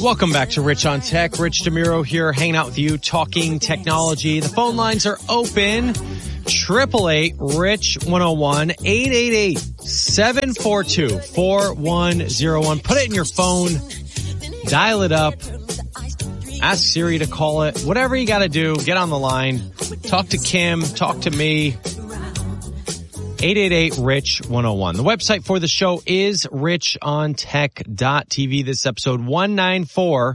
Welcome back to Rich on Tech. Rich DeMuro here, hanging out with you, talking technology. The phone lines are open. 888-RICH-101, 888-742-4101. Put it in your phone. Dial it up. Ask Siri to call it. Whatever you got to do, get on the line. Talk to Kim. Talk to me. 888-RICH-101. The website for the show is richontech.tv. This is episode 194,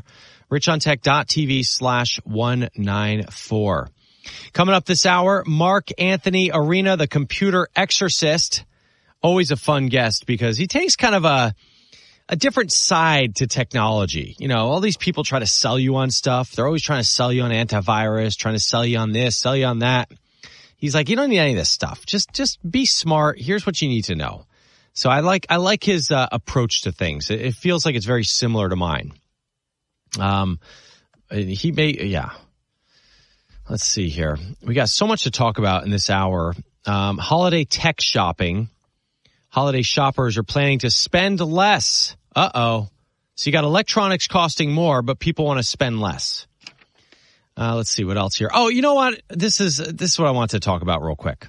richontech.tv/194. Coming up this hour, Mark Anthony Arena, the computer exorcist. Always a fun guest because he takes kind of a different side to technology. You know, all these people try to sell you on stuff. They're always trying to sell you on antivirus, trying to sell you on this, sell you on that. He's like, you don't need any of this stuff. Just be smart. Here's what you need to know. So I like his approach to things. It feels like it's very similar to mine. Let's see here. We got so much to talk about in this hour. Holiday tech shopping. Holiday shoppers are planning to spend less. So you got electronics costing more, but people want to spend less. Let's see what else here. Oh, you know what? This is what I want to talk about real quick.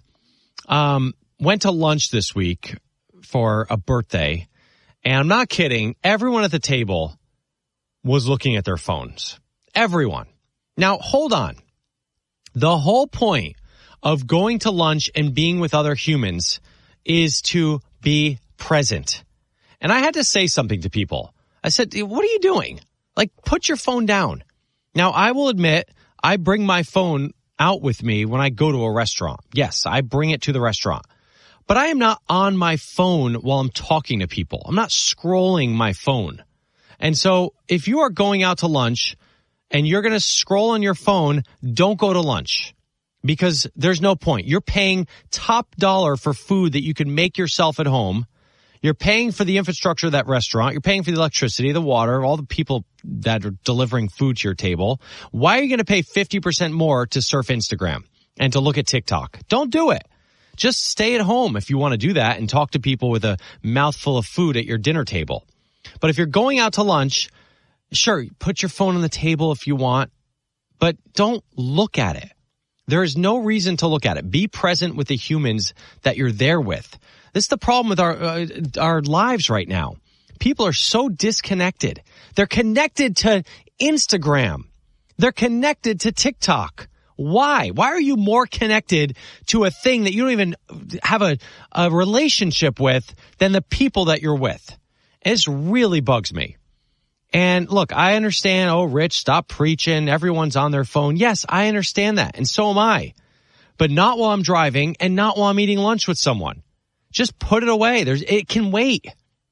Went to lunch this week for a birthday, and I'm not kidding. Everyone at the table was looking at their phones. Everyone. Now, hold on. The whole point of going to lunch and being with other humans is to be present. And I had to say something to people. I said, what are you doing? Like, put your phone down. Now, I will admit, I bring my phone out with me when I go to a restaurant. Yes, I bring it to the restaurant. But I am not on my phone while I'm talking to people. I'm not scrolling my phone. And so if you are going out to lunch and you're going to scroll on your phone, don't go to lunch because there's no point. You're paying top dollar for food that you can make yourself at home. You're paying for the infrastructure of that restaurant. You're paying for the electricity, the water, all the people that are delivering food to your table. Why are you going to pay 50% more to surf Instagram and to look at TikTok? Don't do it. Just stay at home if you want to do that and talk to people with a mouthful of food at your dinner table. But if you're going out to lunch, sure, put your phone on the table if you want, but don't look at it. There is no reason to look at it. Be present with the humans that you're there with. This is the problem with our lives right now. People are so disconnected. They're connected to Instagram. They're connected to TikTok. Why? Why are you more connected to a thing that you don't even have a relationship with than the people that you're with? This really bugs me. And look, I understand, Rich, stop preaching. Everyone's on their phone. Yes, I understand that. And so am I. But not while I'm driving and not while I'm eating lunch with someone. Just put it away. It can wait.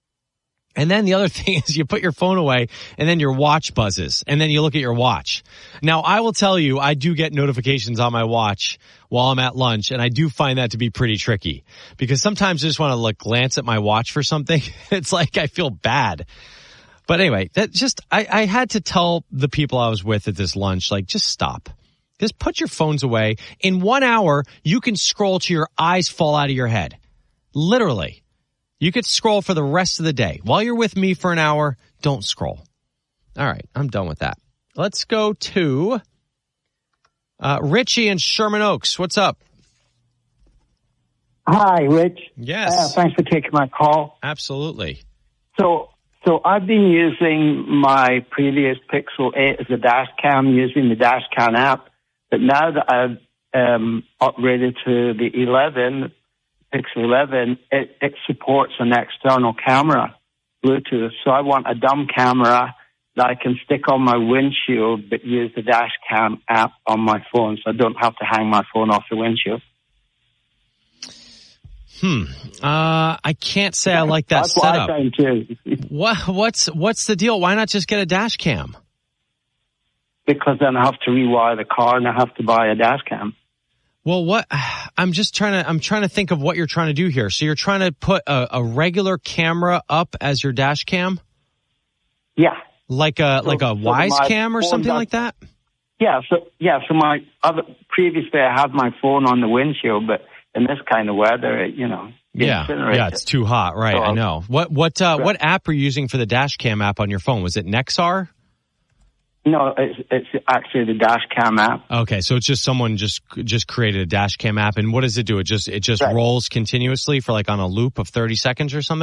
And then the other thing is you put your phone away and then your watch buzzes and then you look at your watch. Now, I will tell you, I do get notifications on my watch while I'm at lunch, and I do find that to be pretty tricky because sometimes I just want to glance at my watch for something. It's like I feel bad. But anyway, I had to tell the people I was with at this lunch, just stop. Just put your phones away. In 1 hour, you can scroll till your eyes fall out of your head. Literally. You could scroll for the rest of the day. While you're with me for an hour, don't scroll. All right, I'm done with that. Let's go to Richie in Sherman Oaks. What's up? Hi, Rich. Yes. Thanks for taking my call. Absolutely. So I've been using my previous Pixel 8 as a dash cam, using the dash cam app. But now that I've upgraded to the 11, Pixel 11, it supports an external camera, Bluetooth. So I want a dumb camera that I can stick on my windshield but use the dash cam app on my phone so I don't have to hang my phone off the windshield. I can't say I like that setup. That's what I found too. What's the deal? Why not just get a dash cam? Because then I have to rewire the car and I have to buy a dash cam. Well, I'm trying to think of what you're trying to do here. So you're trying to put a regular camera up as your dash cam? Yeah. Like a Wise Cam or something like that? Yeah. So previously I had my phone on the windshield, but in this kind of weather, Yeah, it's too hot, right? So, I know. What app are you using for the dash cam app on your phone? Was it Nexar? No, it's actually the dash cam app. Okay, so it's just someone just created a dash cam app, and what does it do? It just Right. rolls continuously for like on a loop of 30 seconds or something?